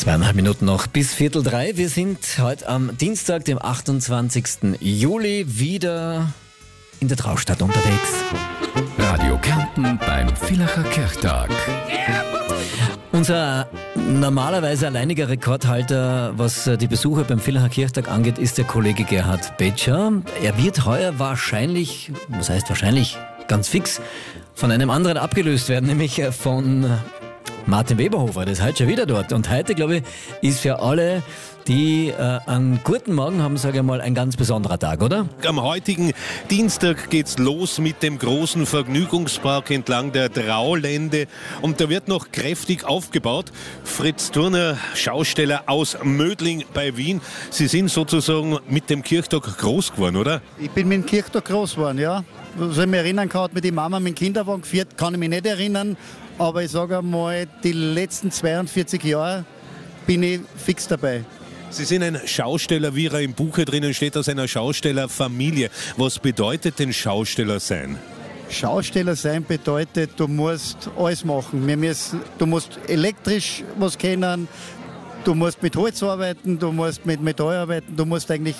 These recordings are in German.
2,5 Minuten noch bis 2:45. Wir sind heute am Dienstag, dem 28. Juli, wieder in der Traustad unterwegs. Radio Kärnten beim Villacher Kirchtag. Unser normalerweise alleiniger Rekordhalter, was die Besucher beim Villacher Kirchtag angeht, ist der Kollege Gerhard Betscher. Er wird heuer wahrscheinlich, was heißt wahrscheinlich, ganz fix, von einem anderen abgelöst werden, nämlich von Martin Weberhofer. Das ist heute schon wieder dort. Und heute, glaube ich, ist für alle, die einen guten Morgen haben, sage ich mal, ein ganz besonderer Tag, oder? Am heutigen Dienstag geht's los mit dem großen Vergnügungspark entlang der Traulände und da wird noch kräftig aufgebaut. Fritz Turner, Schausteller aus Mödling bei Wien. Sie sind sozusagen mit dem Kirchtag groß geworden, oder? Ich bin mit dem Kirchtag groß geworden, ja. Was ich mich erinnern kann, hat mir die Mama mit dem Kinderwagen geführt, kann ich mich nicht erinnern. Aber ich sage einmal, die letzten 42 Jahre bin ich fix dabei. Sie sind ein Schausteller, wie er im Buche drinnen steht, aus einer Schaustellerfamilie. Was bedeutet denn Schausteller sein? Schausteller sein bedeutet, du musst alles machen. Du musst elektrisch was kennen, du musst mit Holz arbeiten, du musst mit Metall arbeiten, du musst eigentlich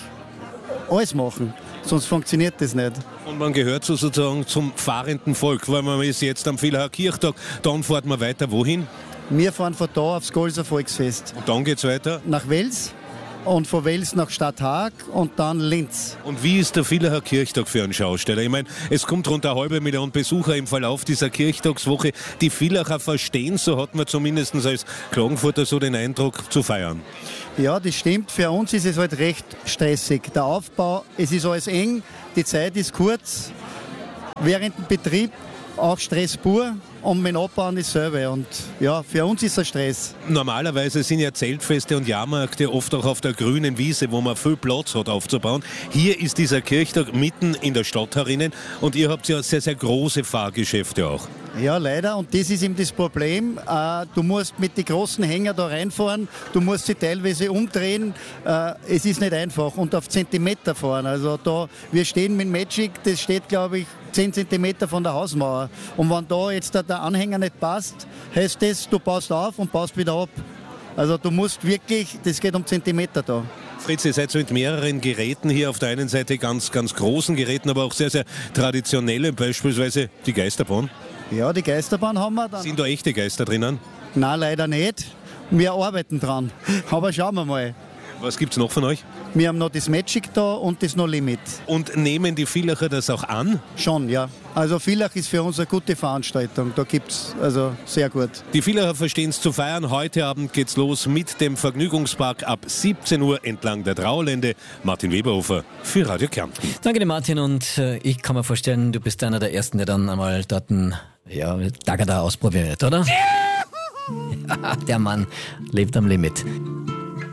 alles machen. Sonst funktioniert das nicht. Und man gehört sozusagen zum fahrenden Volk, weil man ist jetzt am Villacher Kirchtag, dann fährt man weiter wohin? Wir fahren von da aufs Golser Volksfest. Und dann geht's weiter? Nach Wels und von Wels nach Stadthaag und dann Linz. Und wie ist der Villacher Kirchtag für einen Schausteller? Ich meine, es kommt rund 500.000 Besucher im Verlauf dieser Kirchtagswoche. Die Villacher verstehen, so hat man zumindest als Klagenfurter so den Eindruck, zu feiern. Ja, das stimmt. Für uns ist es halt recht stressig. Der Aufbau, es ist alles eng, die Zeit ist kurz. Während dem Betrieb auch Stress pur und mit dem Abbauen dasselbe. Und ja, für uns ist es Stress. Normalerweise sind ja Zeltfeste und Jahrmärkte oft auch auf der grünen Wiese, wo man viel Platz hat aufzubauen. Hier ist dieser Kirchtag mitten in der Stadt herinnen und ihr habt ja sehr, sehr große Fahrgeschäfte auch. Ja, leider. Und das ist eben das Problem. Du musst mit den großen Hängern da reinfahren, du musst sie teilweise umdrehen. Es ist nicht einfach. Und auf Zentimeter fahren. Also da, wir stehen mit Magic, das steht, glaube ich, 10 Zentimeter von der Hausmauer. Und wenn da jetzt der Anhänger nicht passt, heißt das, du baust auf und baust wieder ab. Also du musst wirklich, das geht um Zentimeter da. Fritz, ihr seid so mit mehreren Geräten hier, auf der einen Seite ganz, ganz großen Geräten, aber auch sehr, sehr traditionelle, beispielsweise die Geisterbahn. Ja, die Geisterbahn haben wir dann. Sind da echte Geister drinnen? Nein, leider nicht. Wir arbeiten dran. Aber schauen wir mal. Was gibt's noch von euch? Wir haben noch das Magic da und das No Limit. Und nehmen die Villacher das auch an? Schon, ja. Also Villach ist für uns eine gute Veranstaltung. Da gibt's also sehr gut. Die Villacher verstehen es zu feiern. Heute Abend geht's los mit dem Vergnügungspark ab 17 Uhr entlang der Traulände. Martin Weberhofer für Radio Kärnten. Danke dir, Martin. Und ich kann mir vorstellen, du bist einer der Ersten, der dann einmal dort ein Tagada ausprobiert, oder? Ja, der Mann lebt am Limit.